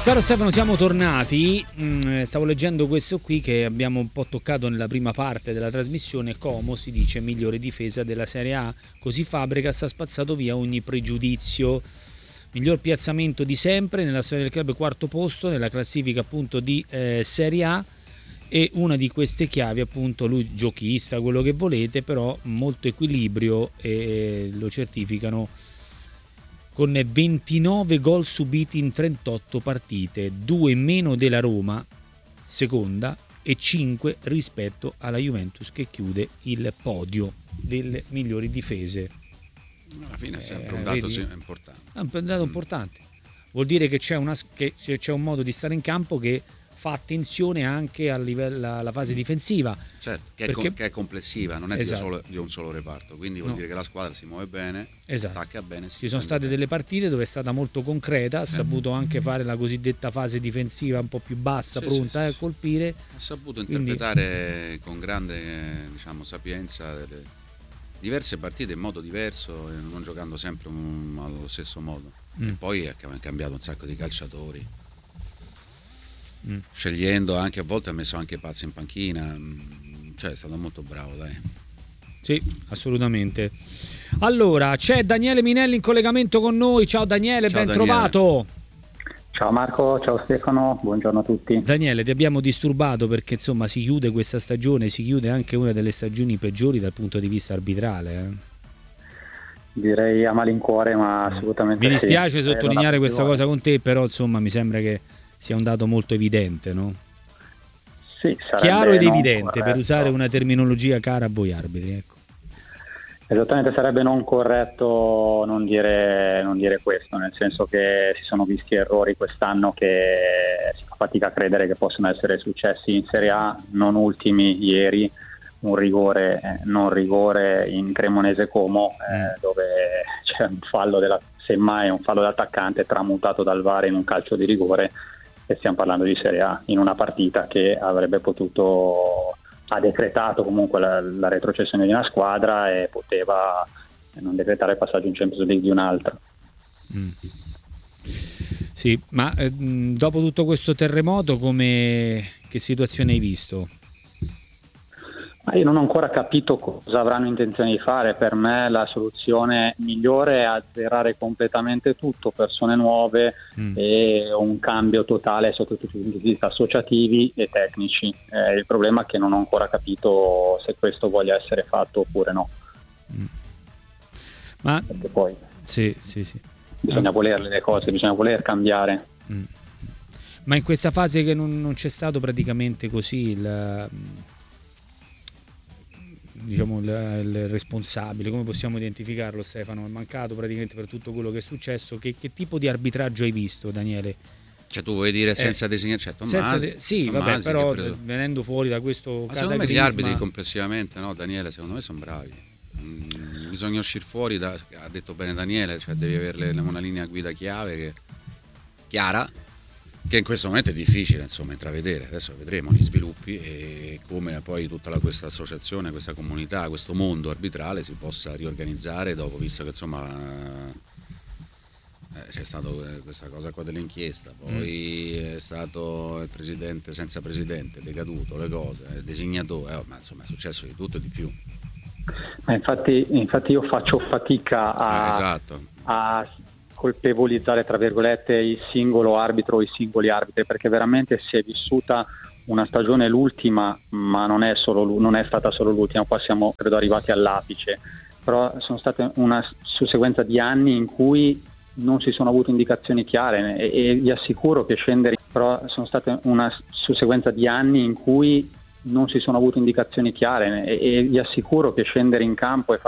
Caro Stefano, siamo tornati. Stavo leggendo questo qui che abbiamo un po' toccato nella prima parte della trasmissione. Como si dice migliore difesa della Serie A, così Fabregas ha spazzato via ogni pregiudizio. Miglior piazzamento di sempre nella storia del club, quarto posto nella classifica appunto di Serie A, e una di queste chiavi appunto lui giochista, quello che volete, però molto equilibrio, e lo certificano con 29 gol subiti in 38 partite, 2 meno della Roma, seconda, e 5 rispetto alla Juventus che chiude il podio delle migliori difese. Alla fine è sempre un dato importante. È un dato importante. Vuol dire che c'è un modo di stare in campo che fa attenzione anche a livello alla fase difensiva. Certo, che è complessiva, non è esatto. di un solo reparto, quindi vuol dire che la squadra si muove bene, esatto. attacca bene. Ci sono state delle partite dove è stata molto concreta, ha saputo anche fare la cosiddetta fase difensiva un po' più bassa, pronta a colpire. Ha saputo interpretare con grande sapienza diverse partite in modo diverso, non giocando sempre allo stesso modo. E poi ha cambiato un sacco di calciatori. Scegliendo anche, a volte ha messo anche Pazzi in panchina, cioè è stato molto bravo, dai. Sì, assolutamente. Allora, c'è Daniele Minelli in collegamento con noi. Ciao Daniele, ben trovato. Ciao Marco, ciao Stefano, buongiorno a tutti. Daniele, ti abbiamo disturbato perché insomma si chiude questa stagione, si chiude anche una delle stagioni peggiori dal punto di vista arbitrale. Direi a malincuore, ma assolutamente mi dispiace sottolineare questa cosa con te, però insomma mi sembra che sia un dato molto evidente, no? Sì, chiaro ed evidente, per usare una terminologia cara a voi arbitri, ecco. Esattamente, sarebbe non corretto non dire questo, nel senso che si sono visti errori quest'anno che si fa fatica a credere che possano essere successi in Serie A, non ultimi ieri un rigore, non rigore in Cremonese Como, dove c'è un fallo semmai un fallo d'attaccante tramutato dal VAR in un calcio di rigore, e stiamo parlando di Serie A in una partita che avrebbe potuto, ha decretato comunque la retrocessione di una squadra e poteva non decretare il passaggio in Champions League di un'altra. Sì, ma dopo tutto questo terremoto che situazione hai visto? Io non ho ancora capito cosa avranno intenzione di fare. Per me la soluzione migliore è azzerare completamente tutto, persone nuove e un cambio totale sotto tutti i punti di vista associativi e tecnici. Il problema è che non ho ancora capito se questo voglia essere fatto oppure no. Ma perché poi sì. bisogna volerle le cose, bisogna voler cambiare. Ma in questa fase che non c'è stato praticamente così il responsabile, come possiamo identificarlo, Stefano? È mancato praticamente per tutto quello che è successo. Che tipo di arbitraggio hai visto, Daniele? Cioè tu vuoi dire senza designare, cioè sì, vabbè, però venendo fuori da questo cataclisma. Secondo me gli arbitri complessivamente, no, Daniele, secondo me sono bravi. Bisogna uscire fuori ha detto bene Daniele, cioè devi avere una linea guida chiara, che in questo momento è difficile intravedere. Adesso vedremo gli sviluppi e come poi tutta questa associazione, questa comunità, questo mondo arbitrale si possa riorganizzare dopo, visto che c'è stato questa cosa qua dell'inchiesta, poi è stato il presidente senza presidente, decaduto, le cose, designatore, ma insomma è successo di tutto e di più. Infatti io faccio fatica a colpevolizzare tra virgolette il singolo arbitro o i singoli arbitri, perché veramente si è vissuta una stagione, l'ultima, ma non è stata solo l'ultima, qua siamo credo arrivati all'apice, però sono state una susseguenza di anni in cui non si sono avute indicazioni chiare e vi assicuro che scendere in campo e